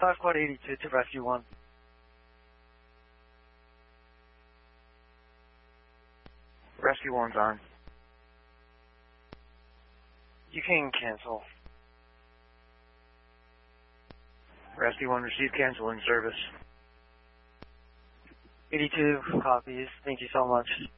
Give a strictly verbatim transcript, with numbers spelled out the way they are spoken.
five Quad eighty-two to Rescue one. Rescue one's on. You can cancel. Rescue one received cancel in service. eighty-two copies. Thank you so much.